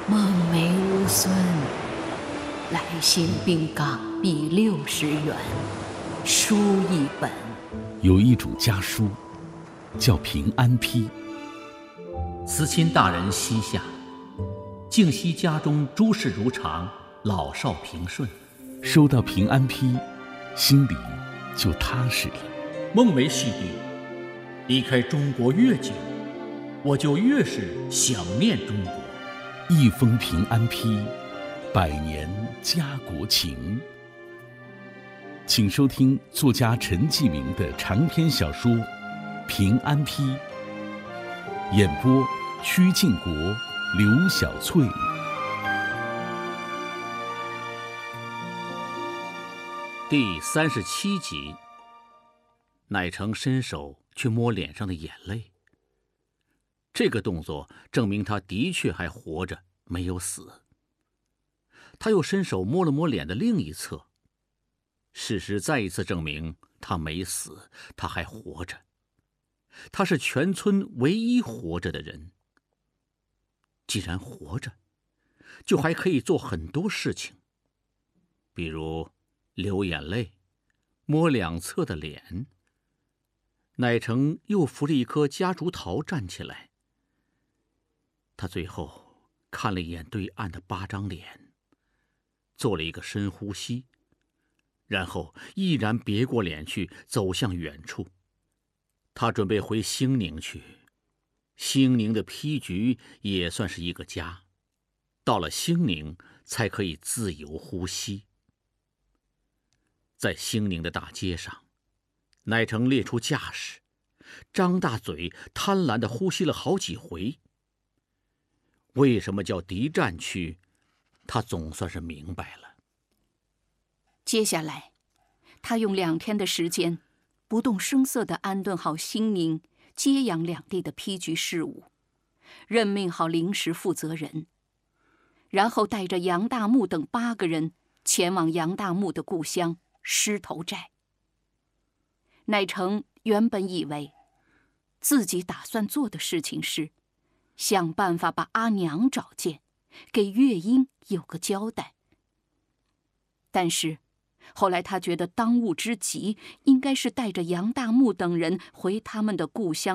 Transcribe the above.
孟梅乌孙，来信并港币60元，书一本。 有一种家书，叫平安批。 慈亲大人膝下，敬惜家中诸事如常，老少平顺。 收到平安批，心里就踏实了。 孟梅细弟，离开中国越久，我就越是想念中国。 一封平安批，100年家国情。请收听作家陈继明的长篇小说《平安批》，演播曲靖国、刘小翠。 第37集，乃成伸手去摸脸上的眼泪。这个动作证明他的确还活着，没有死。他又伸手摸了摸脸的另一侧，事实再一次证明他没死，他还活着。他是全村唯一活着的人。既然活着，就还可以做很多事情，比如流眼泪，摸两侧的脸。乃成又扶着一棵夹竹桃站起来。他最后看了一眼对岸的8张脸，做了一个深呼吸，然后毅然别过脸去，走向远处。他准备回兴宁去，兴宁的批局也算是一个家，到了兴宁才可以自由呼吸。在兴宁的大街上，乃成列出架势，张大嘴贪婪地呼吸了好几回。为什么叫敌占区，他总算是明白了。 接下来，他用2天的时间，不动声色地安顿好兴宁、揭阳两地的批局事务，任命好临时负责人，然后带着杨大木等8个人前往杨大木的故乡狮头寨。乃成原本以为，自己打算做的事情是想办法把阿娘找见，给月英有个交代。但是后来他觉得当务之急应该是带着杨大木等人回他们的故乡